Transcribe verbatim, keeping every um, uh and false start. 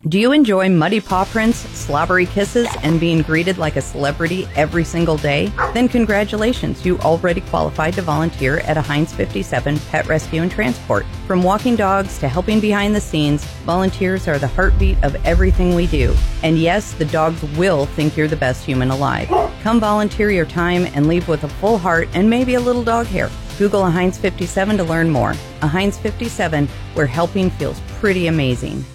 Do you enjoy muddy paw prints, slobbery kisses, and being greeted like a celebrity every single day? Then congratulations, you already qualified to volunteer at a Heinz fifty-seven Pet Rescue and Transport. From walking dogs to helping behind the scenes, volunteers are the heartbeat of everything we do. And yes, the dogs will think you're the best human alive. Come volunteer your time and leave with a full heart and maybe a little dog hair. Google a Heinz fifty-seven to learn more. A Heinz fifty-seven, where helping feels pretty amazing.